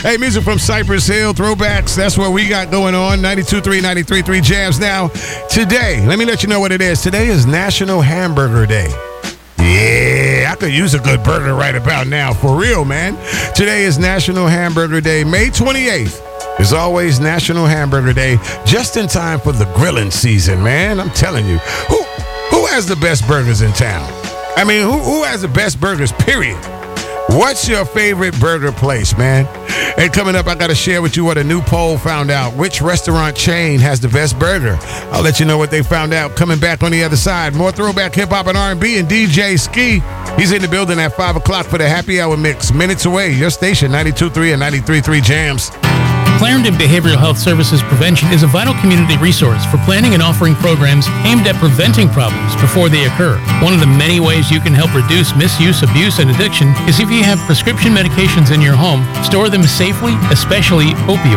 Hey, music from Cypress Hill, throwbacks. That's what we got going on. 92.3, 93.3 Jams. Now, today, let me let you know what it is. Today is National Hamburger Day. Yeah, I could use a good burger right about now. For real, man. Today is National Hamburger Day. May 28th is always National Hamburger Day. Just in time for the grilling season, man. I'm telling you. Who has the best burgers in town? I mean, who has the best burgers, period? What's your favorite burger place, man? And coming up, I got to share with you what a new poll found out. Which restaurant chain has the best burger? I'll let you know what they found out. Coming back on the other side. More throwback hip-hop and R&B and DJ Ski. He's in the building at 5 o'clock for the Happy Hour Mix. Minutes away. Your station, 92.3 and 93.3 Jams. Clarendon Behavioral Health Services Prevention is a vital community resource for planning and offering programs aimed at preventing problems before they occur. One of the many ways you can help reduce misuse, abuse, and addiction is if you have prescription medications in your home, store them safely, especially opioids.